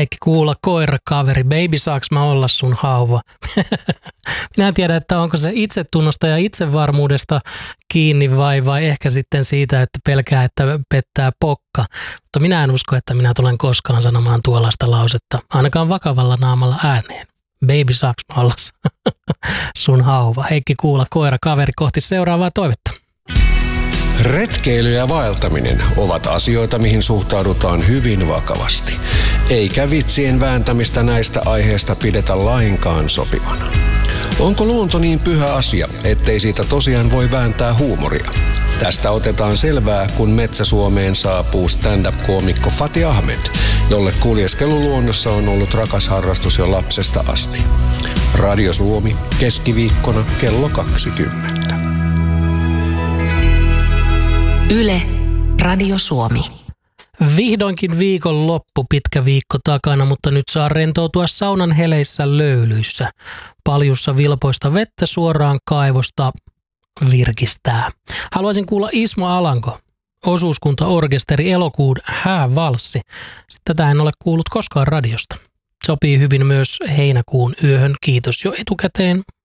Heikki Kuula, koirakaveri, baby saaks mä olla sun hauva? Minä en tiedä, että onko se itsetunnosta ja itsevarmuudesta kiinni vai ehkä sitten siitä, että pelkää, että pettää pokka. Mutta minä en usko, että minä tulen koskaan sanomaan tuollaista lausetta, ainakaan vakavalla naamalla ääneen. Baby saaks mä olla sun hauva? Heikki Kuula, koirakaveri, kohti seuraavaa toivetta. Retkeily ja vaeltaminen ovat asioita, mihin suhtaudutaan hyvin vakavasti. Eikä vitsien vääntämistä näistä aiheista pidetä lainkaan sopivana. Onko luonto niin pyhä asia, ettei siitä tosiaan voi vääntää huumoria? Tästä otetaan selvää, kun Metsä-Suomeen saapuu stand-up-koomikko Fatih Ahmed, jolle kuljeskelu luonnossa on ollut rakas harrastus jo lapsesta asti. Radio Suomi, keskiviikkona kello 20. Yle, Radio Suomi. Vihdoinkin viikon loppu, pitkä viikko takana, mutta nyt saa rentoutua saunan heleissä löylyissä. Paljussa vilpoista vettä suoraan kaivosta virkistää. Haluaisin kuulla Ismo Alanko, osuuskuntaorkesteri elokuun häävalssi. Tätä en ole kuullut koskaan radiosta. Sopii hyvin myös heinäkuun yöhön. Kiitos jo etukäteen.